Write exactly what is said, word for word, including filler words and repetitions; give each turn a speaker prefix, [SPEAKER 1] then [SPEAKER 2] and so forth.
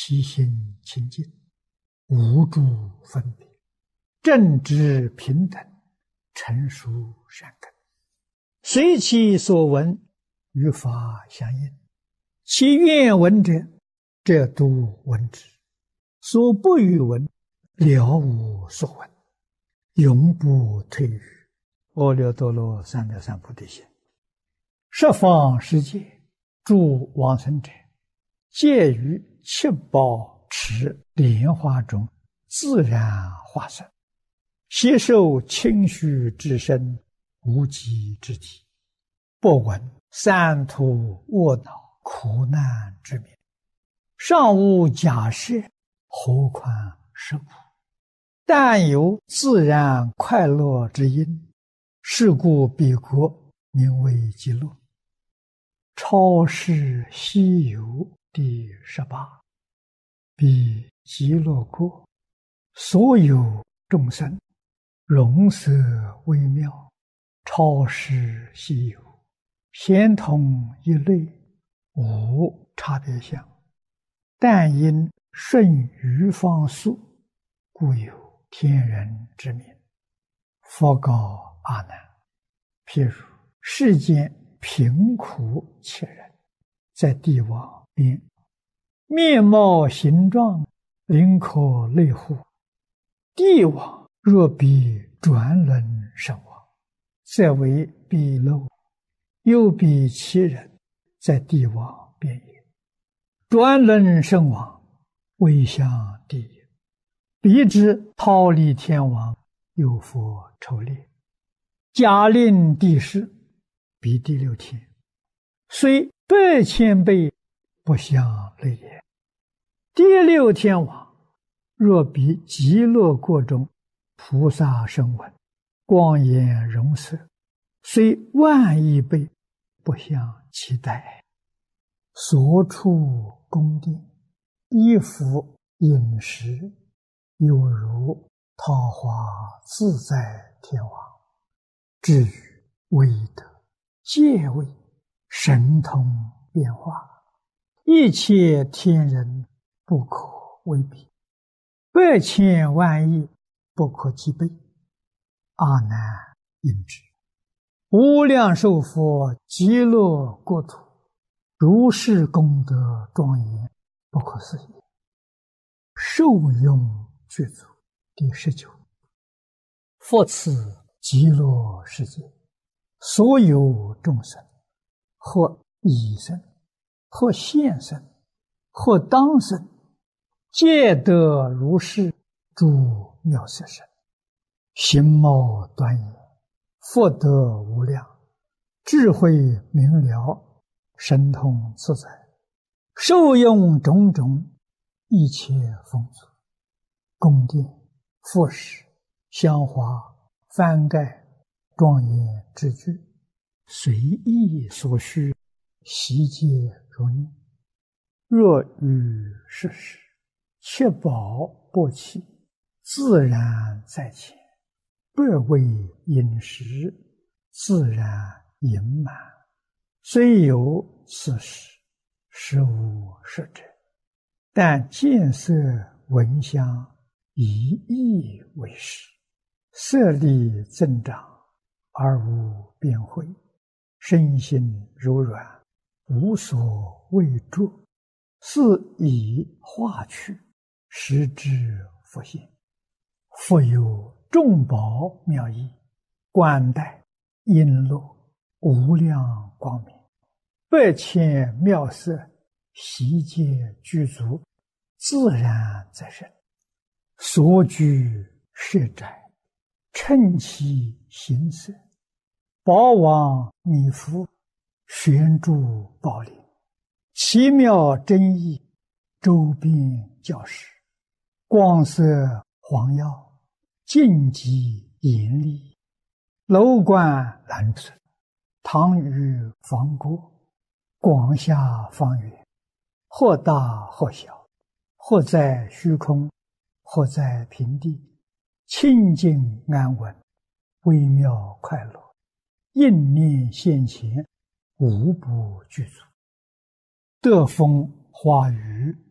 [SPEAKER 1] 其心清净，无诸分别，正直平等，成熟善根，随其所闻，与法相应。其愿闻者，则度闻之；所不欲闻，了无所闻，永不退于阿耨多罗三藐三菩提心。十方世界诸往生者，皆于七宝池莲花中自然化身，悉受清虚之身，无极之体，不闻三途卧恼苦难之名，尚无假设，何况是苦？但有自然快乐之因，是故彼国名为极乐。超世西游第十八，彼极乐国，所有众生容色微妙，超世西游，咸同一类，无差别相，但因顺于方速，故有天人之名。佛告阿难：譬如世间贫苦切人，在地网边，面貌形状，灵可类乎？地网若比转轮身网，则为彼漏；又比其人，在地网边也。转轮身网，为向地也。彼之逃离天网，有佛筹猎，假令地势，彼第六天，虽百千倍，不相类也。第六天网，若比极乐国中菩萨声闻，光颜容色，虽万亿倍，不相期待。所处宫殿，衣服饮食，犹如桃花自在天王。至于威德、戒位、神通变化，一切天人不可为比，百千万亿不可计备。阿难应知，无量寿佛极乐国土，如是功德庄严，不可思议。受用具足第十九。复此极乐世界，所有众生，或已生，或现生，或当生，皆得如是诸妙色身，形貌端严，福德无量，智慧明了，神通自在，受用种种一切丰足，宫殿、服饰、香花、幡盖、庄严之具，随意所需，悉皆如念。若于世时，七宝不起，自然在前，百味饮食，自然盈满。虽有此时，实无实者，但见色闻香，以意为实，色力增长，而无边慧，身心柔软，无所畏著，是以化去，实之复现。复有众宝妙义，冠带璎珞，无量光明，百千妙色，悉皆具足，自然在身。所居舍宅，称其形色，宝王弥覆，悬诸宝林，奇妙真义，周边教室，光色黄耀，净极严厉，楼观蓝色，堂宇房郭，广厦方圆，或大或小，或在虚空，或在平地，清净安稳，微妙快乐，应念现前，无不具足。得风花雨